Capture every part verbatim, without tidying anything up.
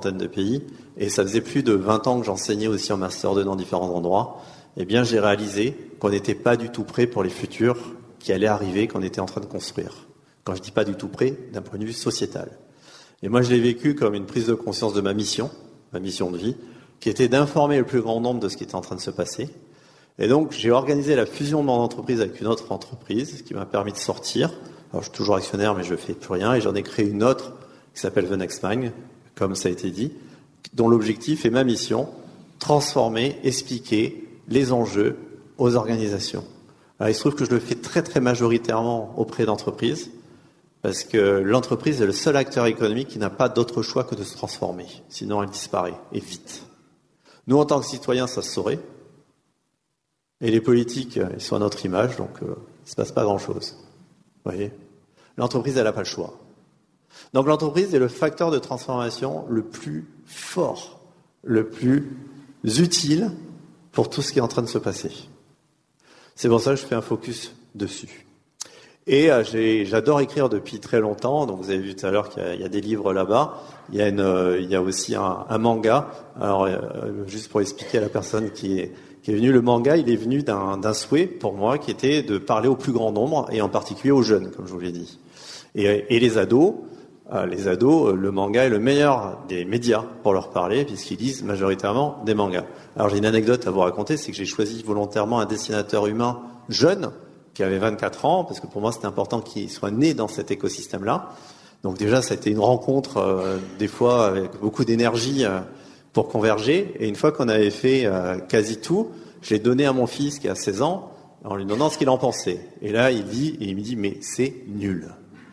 trentaine de pays, et ça faisait plus de vingt ans que j'enseignais aussi en Master deux dans différents endroits, eh bien j'ai réalisé qu'on n'était pas du tout prêt pour les futurs qui allaient arriver, qu'on était en train de construire. Quand je dis pas du tout prêt, d'un point de vue sociétal. Et moi je l'ai vécu comme une prise de conscience de ma mission, ma mission de vie, qui était d'informer le plus grand nombre de ce qui était en train de se passer. Et donc j'ai organisé la fusion de mon entreprise avec une autre entreprise, ce qui m'a permis de sortir. Alors je suis toujours actionnaire, mais je fais plus rien, et j'en ai créé une autre qui s'appelle The Next Mind, comme ça a été dit, dont l'objectif est ma mission, transformer, expliquer les enjeux aux organisations. Alors il se trouve que je le fais très très majoritairement auprès d'entreprises, parce que l'entreprise est le seul acteur économique qui n'a pas d'autre choix que de se transformer, sinon elle disparaît, et vite. Nous en tant que citoyens, ça se saurait, et les politiques, ils sont à notre image, donc euh, il ne se passe pas grand-chose. Vous voyez ? L'entreprise, elle n'a pas le choix. Donc l'entreprise est le facteur de transformation le plus fort, le plus utile pour tout ce qui est en train de se passer. C'est pour ça que je fais un focus dessus. Et euh, j'ai, j'adore écrire depuis très longtemps. Donc vous avez vu tout à l'heure qu'il y a, il y a des livres là-bas. Il y a, une, euh, il y a aussi un, un manga. Alors euh, juste pour expliquer à la personne qui est, qui est venue, le manga, il est venu d'un, d'un souhait pour moi qui était de parler au plus grand nombre et en particulier aux jeunes, comme je vous l'ai dit. Et, et les ados. Les ados, le manga est le meilleur des médias pour leur parler, puisqu'ils lisent majoritairement des mangas. Alors j'ai une anecdote à vous raconter, c'est que j'ai choisi volontairement un dessinateur humain jeune, qui avait vingt-quatre ans, parce que pour moi c'était important qu'il soit né dans cet écosystème-là. Donc déjà, ça a été une rencontre, euh, des fois avec beaucoup d'énergie euh, pour converger. Et une fois qu'on avait fait euh, quasi tout, je l'ai donné à mon fils qui a seize ans, en lui demandant ce qu'il en pensait. Et là, il dit, et il me dit, mais c'est nul.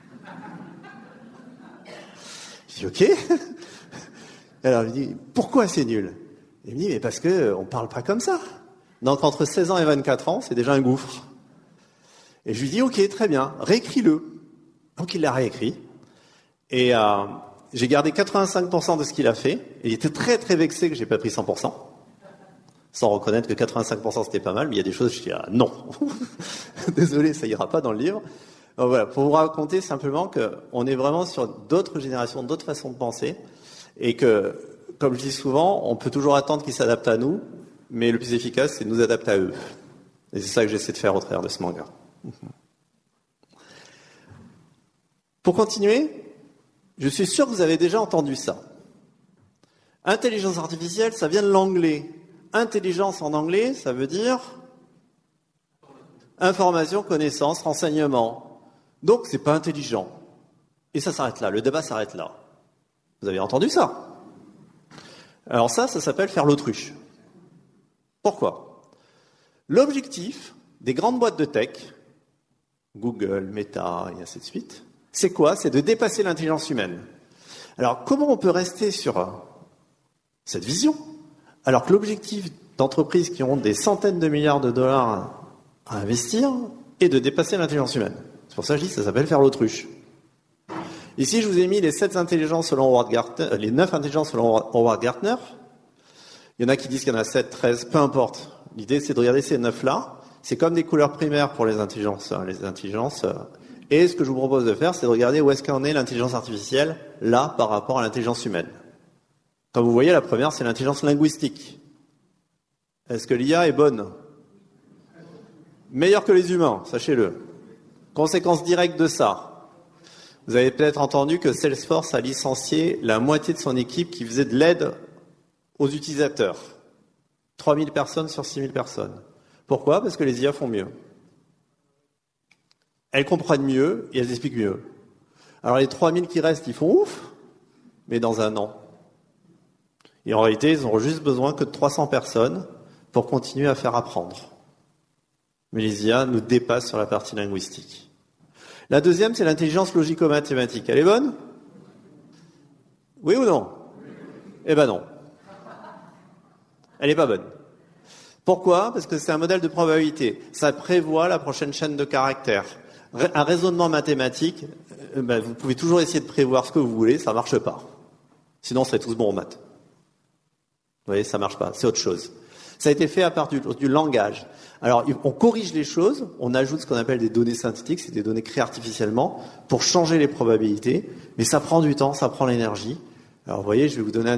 Je dis ok. Alors il me dit pourquoi c'est nul? Il me dit mais parce que on parle pas comme ça. Donc entre seize ans et vingt-quatre ans, c'est déjà un gouffre. Et je lui dis ok, très bien, réécris-le. Donc il l'a réécrit. Et euh, j'ai gardé quatre-vingt-cinq pour cent de ce qu'il a fait. Et il était très très vexé que j'ai pas pris cent pour cent. Sans reconnaître que quatre-vingt-cinq pour cent c'était pas mal, mais il y a des choses je dis ah, non. Désolé, ça ira pas dans le livre. Donc voilà, pour vous raconter simplement qu'on est vraiment sur d'autres générations, d'autres façons de penser, et que, comme je dis souvent, on peut toujours attendre qu'ils s'adaptent à nous, mais le plus efficace, c'est de nous adapter à eux. Et c'est ça que j'essaie de faire au travers de ce manga. Pour continuer, je suis sûr que vous avez déjà entendu ça. Intelligence artificielle, ça vient de l'anglais. Intelligence en anglais, ça veut dire information, connaissance, renseignement. Donc, c'est pas intelligent. Et ça s'arrête là. Le débat s'arrête là. Vous avez entendu ça? Alors ça, ça s'appelle faire l'autruche. Pourquoi? L'objectif des grandes boîtes de tech, Google, Meta, et ainsi de suite, c'est quoi? C'est de dépasser l'intelligence humaine. Alors, comment on peut rester sur cette vision, alors que l'objectif d'entreprises qui ont des centaines de milliards de dollars à investir est de dépasser l'intelligence humaine? C'est pour ça que je dis que ça s'appelle faire l'autruche. Ici, je vous ai mis les sept intelligences selon Howard Gardner, les neuf intelligences selon Howard Gardner. Il y en a qui disent qu'il y en a sept, treize, peu importe. L'idée, c'est de regarder ces neuf-là. C'est comme des couleurs primaires pour les intelligences, les intelligences. Et ce que je vous propose de faire, c'est de regarder où est-ce qu'en est l'intelligence artificielle, là, par rapport à l'intelligence humaine. Comme vous voyez, la première, c'est l'intelligence linguistique. Est-ce que l'I A est bonne? Meilleure que les humains, sachez-le. Conséquence directe de ça, vous avez peut-être entendu que Salesforce a licencié la moitié de son équipe qui faisait de l'aide aux utilisateurs. trois mille personnes sur six mille personnes. Pourquoi? Parce que les I A font mieux. Elles comprennent mieux et elles expliquent mieux. Alors les trois mille qui restent, ils font ouf, mais dans un an. Et en réalité, ils n'auront juste besoin que de trois cents personnes pour continuer à faire apprendre. Mais les I A nous dépassent sur la partie linguistique. La deuxième, c'est l'intelligence logico-mathématique. Elle est bonne? Oui ou non? Eh ben non. Elle n'est pas bonne. Pourquoi? Parce que c'est un modèle de probabilité. Ça prévoit la prochaine chaîne de caractères. Un raisonnement mathématique, ben, vous pouvez toujours essayer de prévoir ce que vous voulez, ça ne marche pas. Sinon, on serait tous bons en maths. Vous voyez, ça ne marche pas, c'est autre chose. Ça a été fait à partir du, du langage. Alors, on corrige les choses, on ajoute ce qu'on appelle des données synthétiques, c'est des données créées artificiellement, pour changer les probabilités, mais ça prend du temps, ça prend l'énergie. Alors, vous voyez, je vais vous donner un